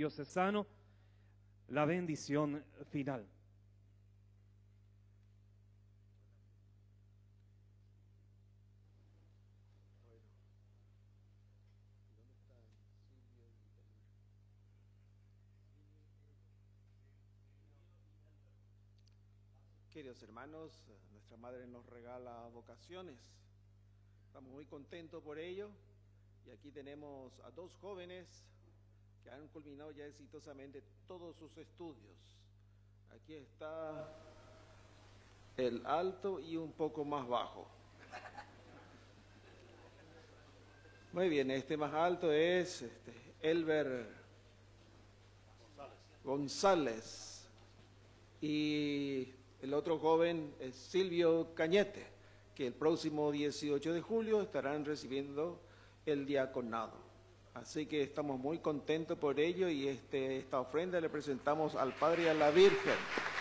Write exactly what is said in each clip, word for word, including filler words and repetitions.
diocesano, la bendición final. Queridos hermanos, nuestra madre nos regala vocaciones. Estamos muy contentos por ello. Y aquí tenemos a dos jóvenes que han culminado ya exitosamente todos sus estudios. Aquí está el alto y un poco más bajo. Muy bien, este más alto es este, Elber González. González. Y el otro joven es Silvio Cañete, que el próximo dieciocho de julio estarán recibiendo el diaconado. Así que estamos muy contentos por ello y este, esta ofrenda le presentamos al Padre y a la Virgen.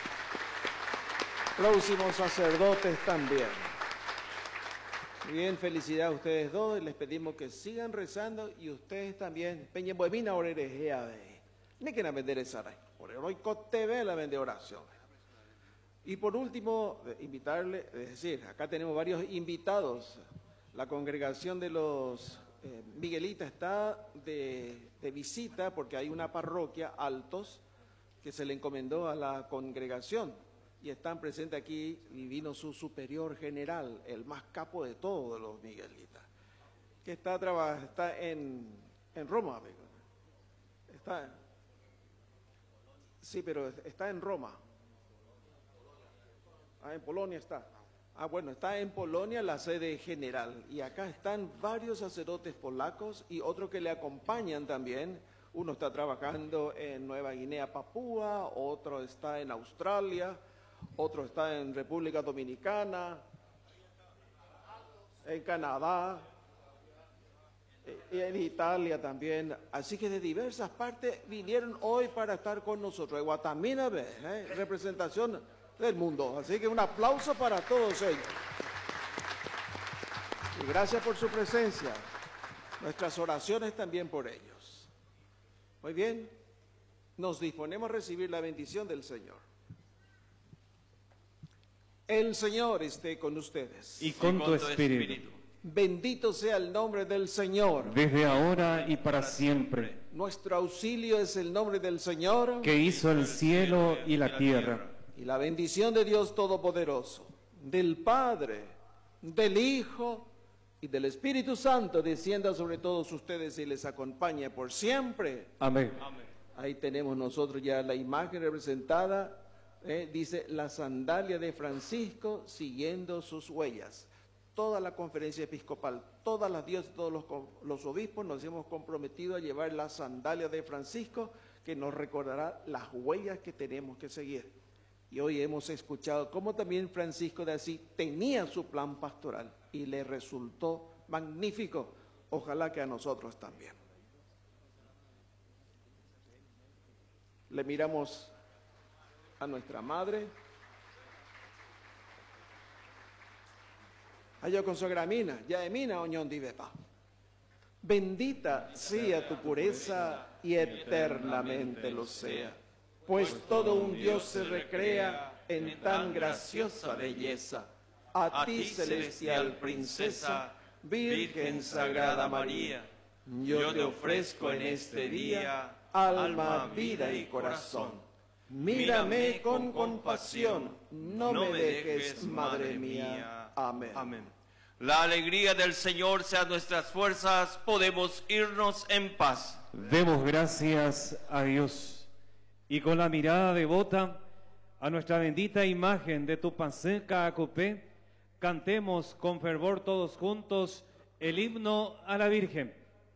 Próximos sacerdotes también. Bien, felicidad a ustedes dos. Les pedimos que sigan rezando y ustedes también. Peña Buemina orerejea de. Ni que na vender esa ray. Oreroi coteve la vende oración. Y por último, invitarle, es decir, acá tenemos varios invitados. La congregación de los eh, Miguelitas está de, de visita porque hay una parroquia, Altos, que se le encomendó a la congregación. Y están presentes aquí y vino su superior general, el más capo de todos los Miguelitas, que está, está en, en Roma. Amigo. Está, sí, pero está en Roma. Ah, en Polonia está. Ah, bueno, está en Polonia la sede general. Y acá están varios sacerdotes polacos y otros que le acompañan también. Uno está trabajando en Nueva Guinea, Papúa, otro está en Australia, otro está en República Dominicana, en Canadá, y en Italia también. Así que de diversas partes vinieron hoy para estar con nosotros. En Guatemala, ¿eh? Representación del mundo. Así que un aplauso para todos ellos. Y gracias por su presencia. Nuestras oraciones también por ellos. Muy bien, nos disponemos a recibir la bendición del Señor. El Señor esté con ustedes. Y con tu espíritu. Bendito sea el nombre del Señor. Desde ahora y para siempre. Nuestro auxilio es el nombre del Señor, que hizo el cielo y la tierra. Y la bendición de Dios Todopoderoso, del Padre, del Hijo y del Espíritu Santo descienda sobre todos ustedes y les acompañe por siempre. Amén. Amén. Ahí tenemos nosotros ya la imagen representada, eh, dice la sandalia de Francisco siguiendo sus huellas. Toda la conferencia episcopal, todas las diócesis, todos los, los obispos nos hemos comprometido a llevar la sandalia de Francisco que nos recordará las huellas que tenemos que seguir. Y hoy hemos escuchado cómo también Francisco de Asís tenía su plan pastoral y le resultó magnífico. Ojalá que a nosotros también. Le miramos a nuestra madre. Allá con sogra Mina, ya de Mina oñón divepa. Bendita sea tu pureza y eternamente lo sea. Pues todo un Dios se recrea en tan graciosa belleza. A ti, celestial princesa, Virgen Sagrada María, yo te ofrezco en este día alma, vida y corazón. Mírame con compasión, no me dejes, Madre mía. Amén. Amén. La alegría del Señor sea nuestras fuerzas, podemos irnos en paz. Demos gracias a Dios. Y con la mirada devota a nuestra bendita imagen de Tupancinca Caacupé, cantemos con fervor todos juntos el himno a la Virgen.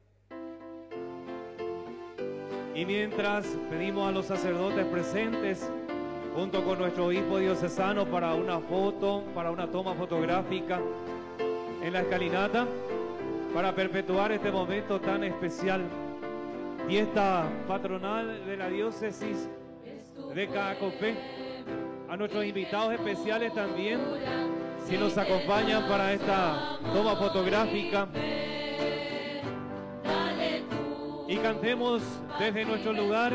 Y mientras pedimos a los sacerdotes presentes, junto con nuestro obispo diocesano, para una foto, para una toma fotográfica en la escalinata, para perpetuar este momento tan especial. Fiesta patronal de la diócesis de Caacupé. A nuestros invitados especiales también, si nos acompañan para esta toma fotográfica. Y cantemos desde nuestro lugar